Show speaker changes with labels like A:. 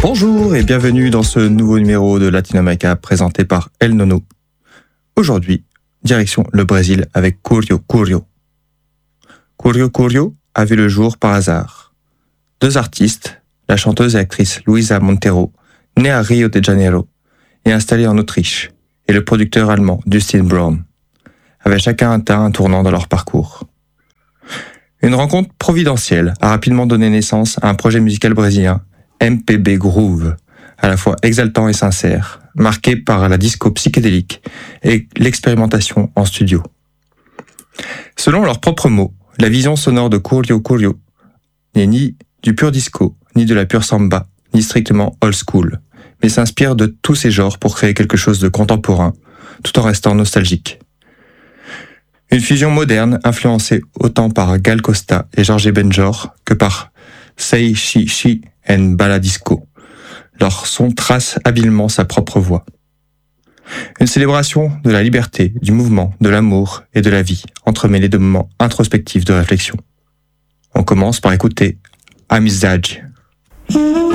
A: Bonjour et bienvenue dans ce nouveau numéro de Latinoamérica présenté par El Nono. Aujourd'hui, direction le Brésil avec Curio Curio. Curio Curio a vu le jour par hasard. Deux artistes, la chanteuse et actrice Luisa Montero, née à Rio de Janeiro et installée en Autriche, et le producteur allemand Dustin Brown, avaient chacun atteint un tournant dans leur parcours. Une rencontre providentielle a rapidement donné naissance à un projet musical brésilien, MPB Groove, à la fois exaltant et sincère, marqué par la disco psychédélique et l'expérimentation en studio. Selon leurs propres mots, la vision sonore de Curio Curio n'est ni du pur disco, ni de la pure samba, ni strictement old school, mais s'inspire de tous ces genres pour créer quelque chose de contemporain, tout en restant nostalgique. Une fusion moderne influencée autant par Gal Costa et Jorge Benjor que par Sei Shi et Baladisco. Leur son trace habilement sa propre voix. Une célébration de la liberté, du mouvement, de l'amour et de la vie, entremêlés de moments introspectifs de réflexion. On commence par écouter Amizade.